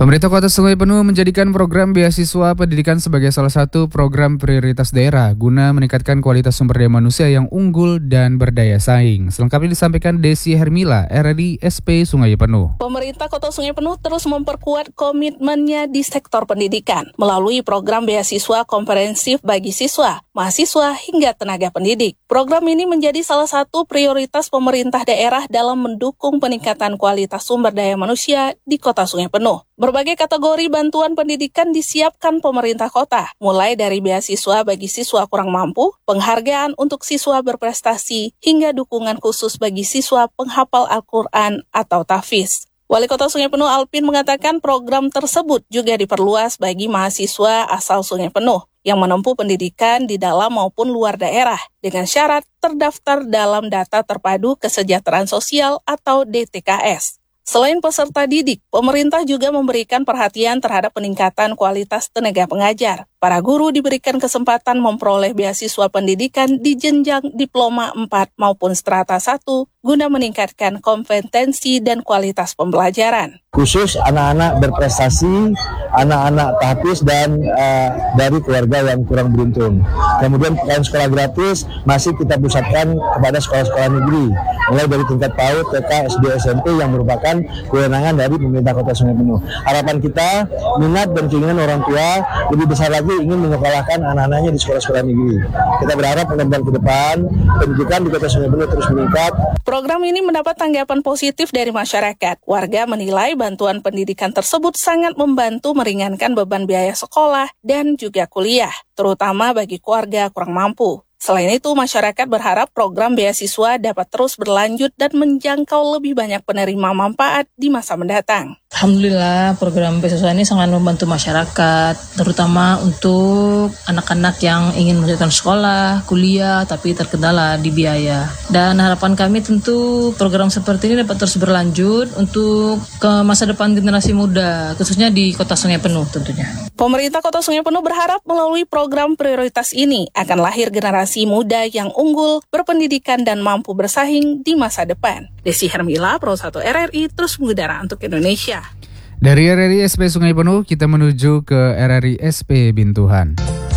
Pemerintah Kota Sungai Penuh menjadikan program beasiswa pendidikan sebagai salah satu program prioritas daerah guna meningkatkan kualitas sumber daya manusia yang unggul dan berdaya saing. Selengkapnya disampaikan Desi Hermila, RRI SP Sungai Penuh. Pemerintah Kota Sungai Penuh terus memperkuat komitmennya di sektor pendidikan melalui program beasiswa komprehensif bagi siswa, mahasiswa hingga tenaga pendidik. Program ini menjadi salah satu prioritas pemerintah daerah dalam mendukung peningkatan kualitas sumber daya manusia di Kota Sungai Penuh. Berbagai kategori bantuan pendidikan disiapkan pemerintah kota, mulai dari beasiswa bagi siswa kurang mampu, penghargaan untuk siswa berprestasi, hingga dukungan khusus bagi siswa penghafal Al-Quran atau tahfiz. Wali Kota Sungai Penuh Alpin mengatakan program tersebut juga diperluas bagi mahasiswa asal Sungai Penuh yang menempuh pendidikan di dalam maupun luar daerah dengan syarat terdaftar dalam Data Terpadu Kesejahteraan Sosial atau DTKS. Selain peserta didik, pemerintah juga memberikan perhatian terhadap peningkatan kualitas tenaga pengajar. Para guru diberikan kesempatan memperoleh beasiswa pendidikan di jenjang diploma 4 maupun strata 1 guna meningkatkan kompetensi dan kualitas pembelajaran. Khusus anak-anak berprestasi, anak-anak tahfiz dan dari keluarga yang kurang beruntung. Kemudian sekolah gratis masih kita pusatkan kepada sekolah-sekolah negeri, mulai dari tingkat PAUD, TK, SD, SMP yang merupakan kewenangan dari pemerintah Kota Sungai Penuh. Harapan kita, minat dan keinginan orang tua lebih besar lagi ingin menyekolahkan anak-anaknya di sekolah-sekolah negeri. Kita berharap mudah-mudahan ke depan pendidikan di Kota Sungai Penuh terus meningkat. Program ini mendapat tanggapan positif dari masyarakat. Warga menilai bantuan pendidikan tersebut sangat membantu meringankan beban biaya sekolah dan juga kuliah, terutama bagi keluarga kurang mampu. Selain itu, masyarakat berharap program beasiswa dapat terus berlanjut dan menjangkau lebih banyak penerima manfaat di masa mendatang. Alhamdulillah, program beasiswa ini sangat membantu masyarakat, terutama untuk anak-anak yang ingin melanjutkan sekolah, kuliah, tapi terkendala di biaya. Dan harapan kami tentu program seperti ini dapat terus berlanjut untuk ke masa depan generasi muda, khususnya di Kota Sungai Penuh tentunya. Pemerintah Kota Sungai Penuh berharap melalui program prioritas ini akan lahir generasi muda yang unggul, berpendidikan, dan mampu bersaing di masa depan. Desi Hermila, Pro 1 RRI, terus mengudara untuk Indonesia. Dari RRI SP Sungai Penuh, kita menuju ke RRI SP Bintuhan.